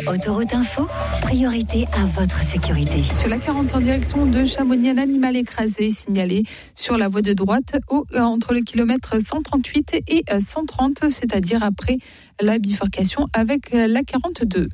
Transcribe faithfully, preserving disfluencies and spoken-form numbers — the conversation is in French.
Autoroute Info, priorité à votre sécurité. Sur la quarante en direction de Chamonix, un animal écrasé signalé sur la voie de droite au, entre le kilomètre cent trente-huit et cent trente, c'est-à-dire après la bifurcation avec la quarante-deux.